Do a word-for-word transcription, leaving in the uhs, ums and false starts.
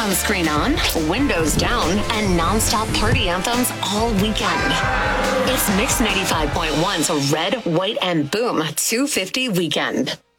Sunscreen on, windows down, and nonstop party anthems all weekend. It's Mix ninety-five point one's Red, White, and Boom two fifty Weekend.